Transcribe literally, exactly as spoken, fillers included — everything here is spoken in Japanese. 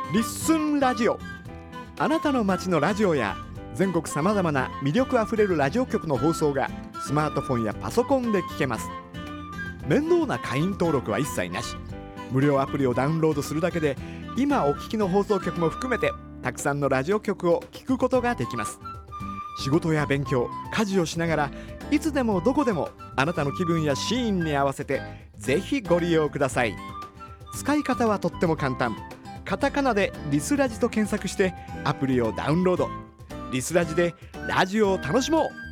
リッスンラジオ。あなたの街のラジオや全国さまざまな魅力あふれるラジオ局の放送がスマートフォンやパソコンで聞けます。面倒な会員登録は一切なし。無料アプリをダウンロードするだけで今お聞きの放送局も含めてたくさんのラジオ局を聞くことができます。仕事や勉強、家事をしながらいつでもどこでもあなたの気分やシーンに合わせてぜひご利用ください。使い方はとっても簡単。カタカナでリスラジと検索してアプリをダウンロード。リスラジでラジオを楽しもう。